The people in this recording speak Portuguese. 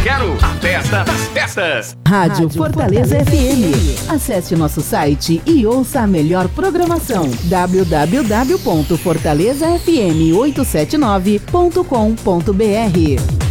quero a festa das festas. Rádio Fortaleza FM. Acesse nosso site e ouça a melhor programação. www.fortalezafm879.com.br